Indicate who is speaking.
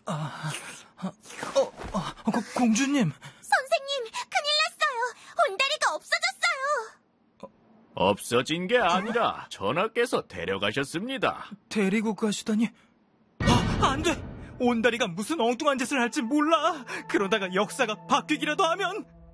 Speaker 1: 공주님.
Speaker 2: 선생님, 큰일 났어요. 온다리가 없어졌어요.
Speaker 3: 없어진 게 아니라 전하께서 데려가셨습니다.
Speaker 1: 데리고 가시다니. 안 돼! 온다리가 무슨 엉뚱한 짓을 할지 몰라. 그러다가 역사가 바뀌기라도 하면.